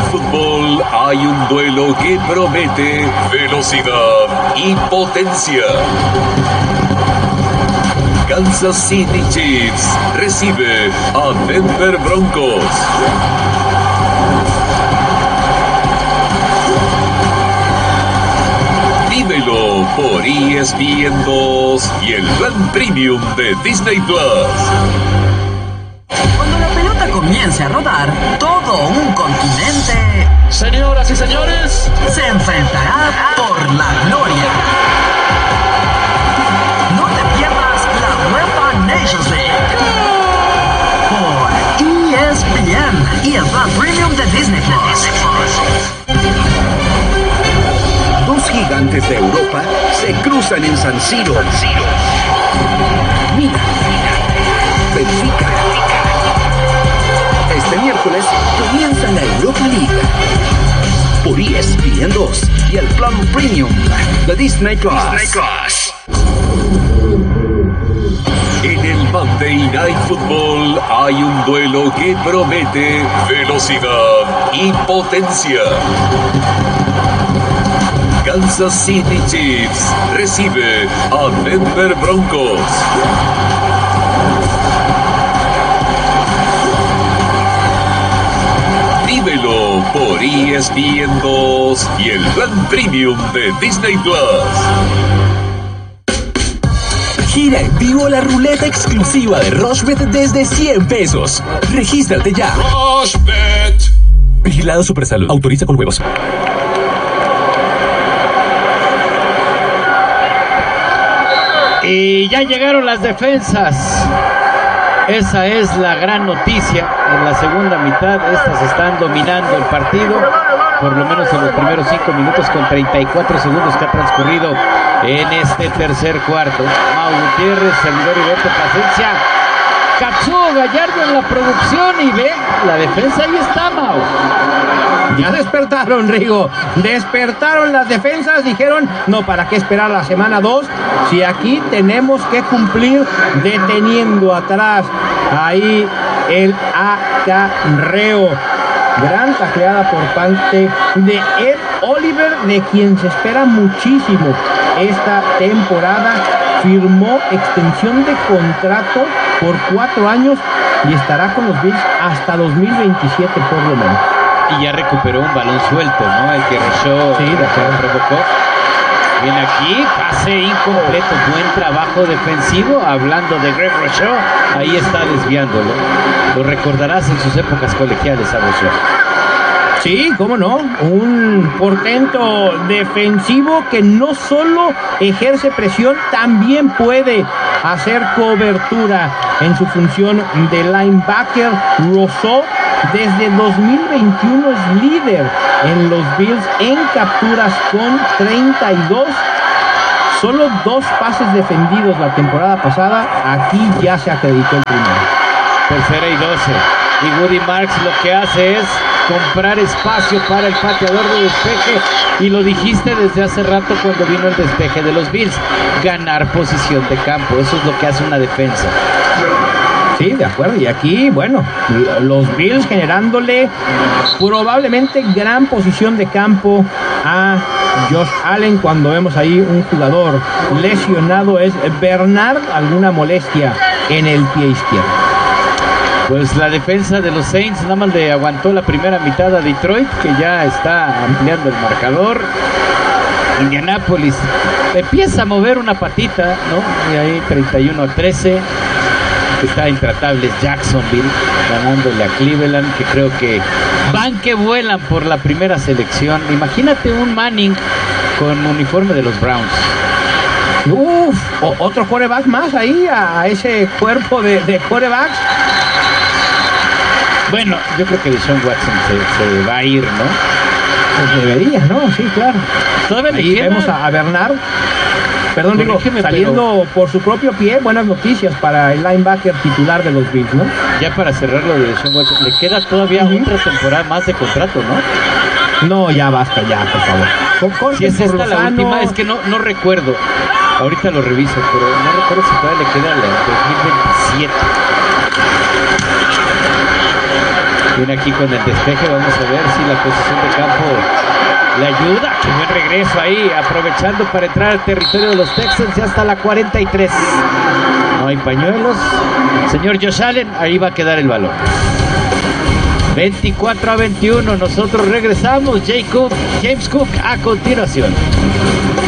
Football hay un duelo que promete velocidad y potencia. Kansas City Chiefs recibe a Denver Broncos. Vívelo por ESPN 2 y el plan premium de Disney Plus. Cuando la pelota comience a rodar, todo un continente, señoras y señores, se enfrentará por la gloria. No te pierdas la UEFA Nations League por ESPN y el plan premium de Disney Plus. Dos gigantes de Europa se cruzan en San Siro. Milan, Benfica. Este miércoles comienza la Europa League por ESPN 2 y el plan premium de Disney Plus. En el Monday Night Football hay un duelo que promete velocidad y potencia. Kansas City Chiefs recibe a Denver Broncos. Vívelo por ESPN 2 y el plan premium de Disney Plus. Gira en vivo la ruleta exclusiva de Rushbet desde 100 pesos. Regístrate ya. Rushbet. Vigilado Supersalud. Autoriza con juegos. Y ya llegaron las defensas. Esa es la gran noticia. En la segunda mitad, estas están dominando el partido, por lo menos en los primeros 5 minutos con 34 segundos que ha transcurrido en este tercer cuarto. Mau Gutiérrez, servidor Heriberto Plasencia, Katsuo Gallardo en la producción y ve, la defensa ahí está, Mau. Ya despertaron, Rigo. Despertaron las defensas. Dijeron, no, ¿para qué esperar la semana 2? Si aquí tenemos que cumplir deteniendo atrás. Ahí el acarreo. Gran tacleada por parte de Ed Oliver, de quien se espera muchísimo esta temporada. Firmó extensión de contrato por 4 años y estará con los Bills hasta 2027 por lo menos. Y ya recuperó un balón suelto, ¿no? El que Rousseau provocó. Viene aquí, pase incompleto, buen trabajo defensivo. Hablando de Greg Rousseau, ahí está desviándolo. Lo recordarás en sus épocas colegiales a Rousseau. Sí, cómo no, un portento defensivo que no solo ejerce presión, también puede hacer cobertura en su función de linebacker. Rousseau desde 2021 es líder en los Bills en capturas con 32. Solo 2 pases defendidos la temporada pasada. Aquí ya se acreditó el primero. Tercera y 12. Y Woody Marks lo que hace es comprar espacio para el pateador de despeje. Y lo dijiste desde hace rato cuando vino el despeje de los Bills. Ganar posición de campo. Eso es lo que hace una defensa. Sí, de acuerdo. Y aquí, bueno, los Bills generándole probablemente gran posición de campo a Josh Allen. Cuando vemos ahí un jugador lesionado es Bernard, alguna molestia en el pie izquierdo. Pues la defensa de los Saints nada más le aguantó la primera mitad a Detroit, que ya está ampliando el marcador. Indianapolis empieza a mover una patita, ¿no? Y ahí 31-13. Está intratable Jacksonville, ganándole a Cleveland, que creo que van que vuelan por la primera selección. Imagínate un Manning con uniforme de los Browns. Otro quarterback más ahí a ese cuerpo de quarterbacks. Bueno, yo creo que Deshaun Watson se va a ir, ¿no? Pues debería, ¿no? Sí, claro. Todavía ahí vemos a Bernard. Perdón, digo, saliendo por su propio pie. Buenas noticias para el linebacker titular de los Bills, ¿no? Ya para cerrar lo de Deshaun Watson, le queda todavía otra temporada más de contrato, ¿no? No, ya basta, ya, por favor. Si es esta la última, es que no recuerdo. Ahorita lo reviso, pero no recuerdo si todavía le queda la 2027. Viene aquí con el despeje, vamos a ver si la posición de campo le ayuda. Qué buen regreso ahí, aprovechando para entrar al territorio de los Texans y hasta la 43. No hay pañuelos. Señor Josh Allen, ahí va a quedar el balón. 24-21, nosotros regresamos. James Cook a continuación.